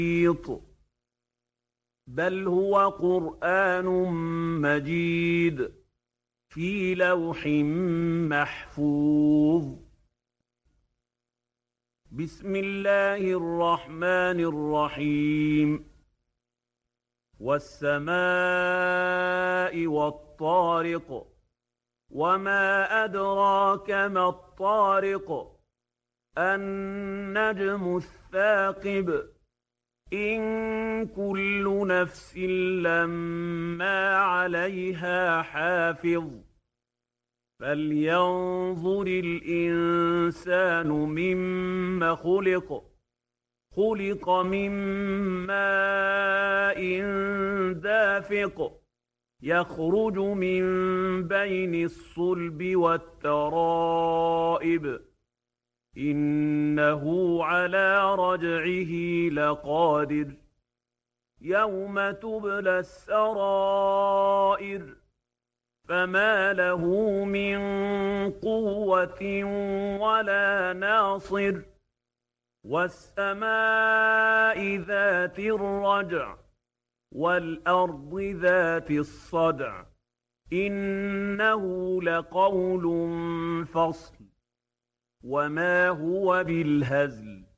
بل هو قرآن مجيد في لوح محفوظ. بسم الله الرحمن الرحيم. والسماء والطارق، وما أدراك ما الطارق، النجم الثاقب، إن كل نفس لما عليها حافظ. فلينظر الإنسان مما خلق. خلق من ماء دافق، يخرج من بين الصلب والترائب، إنه على رجعه لقادر. يوم تبلى السرائر، فما له من قوة ولا ناصر. والسماء ذات الرجع، والأرض ذات الصدع، إنه لقول فصل، وما هو بالهزل.